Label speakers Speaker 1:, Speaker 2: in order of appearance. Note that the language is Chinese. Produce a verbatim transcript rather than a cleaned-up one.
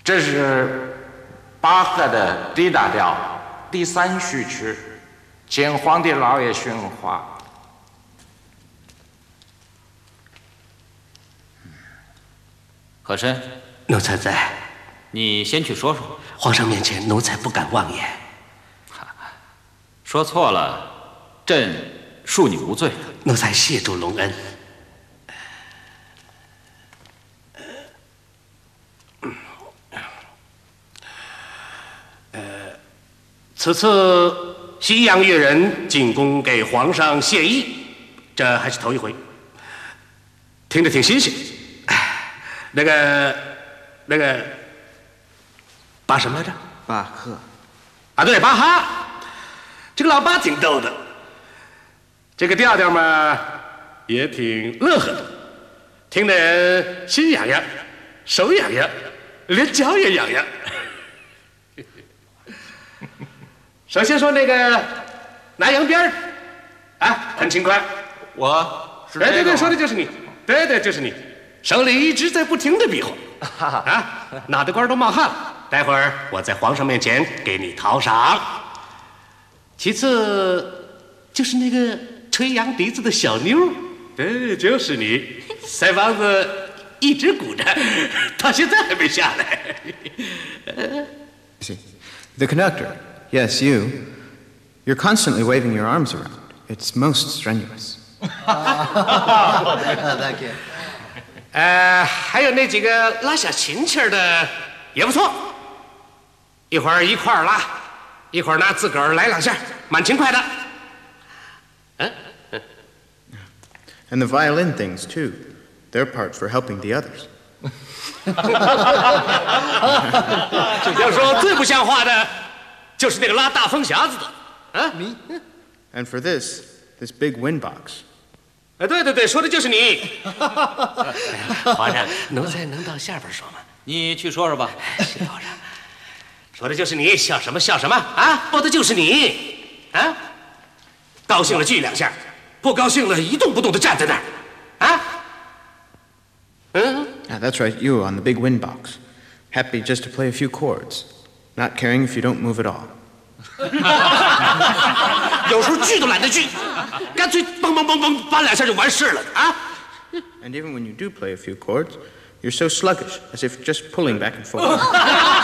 Speaker 1: 这是巴赫的 D 大调第三序曲，请皇帝老爷训话。
Speaker 2: 和珅，
Speaker 3: 奴才在。
Speaker 2: 你先去说说。
Speaker 3: 皇上面前，奴才不敢妄言。
Speaker 2: 说错了，朕恕你无罪。
Speaker 3: 奴才谢主隆恩。呃，此次西洋越人进宫给皇上献艺，这还是头一回，听着挺新鲜。那个，那个，巴什么来着？
Speaker 4: 巴赫。
Speaker 3: 啊，对，巴哈。这个老巴挺逗的，这个调调嘛也挺乐呵的，听得人心痒痒，手痒痒，连脚也痒痒。首先说那个拿洋边儿，啊，很勤快。
Speaker 4: 我是这个。
Speaker 3: 哎，对对，说的就是你，对对，就是你，手里一直在不停的比划，啊，脑袋瓜都冒汗了。待会儿我在皇上面前给你讨赏。其次就是那个吹洋笛子的小妞，对，就是你，腮帮子一直鼓着，到现在还没下来。
Speaker 4: See, the conductor, yes, you. You're constantly waving your arms around. It's most strenuous.
Speaker 5: Thank you.
Speaker 3: 呃，还有那几个拉小琴气儿的也不错，一会儿一块儿拉。一会儿拿自个儿来两下，蛮勤快的。嗯、啊、
Speaker 4: And the violin things too. Their part for helping the others.
Speaker 3: 要说最不像话的，就是那个拉大风匣子的，啊，你。
Speaker 4: And for this, this big wind box.
Speaker 3: 啊，对对对，说的就是你。皇上，奴才能到下边说吗？
Speaker 2: 你去说说吧。
Speaker 3: 谢皇上。说的就是你，笑什么笑什么啊？说的就是你啊！高兴了锯两下，不高兴了一动不动的站在那儿，啊？嗯
Speaker 4: Ah, that's right, you on the big wind box. Happy just to play a few chords, not caring if you don't move at all.
Speaker 3: 有时候锯都懒得锯，干脆嘣嘣嘣嘣搬两下就完事了啊！
Speaker 4: And even when you do play a few chords, you're so sluggish, as if just pulling back and forth.